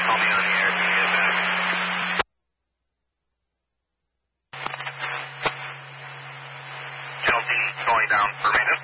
Call me on the air if you get that. Channel D going down for maintenance.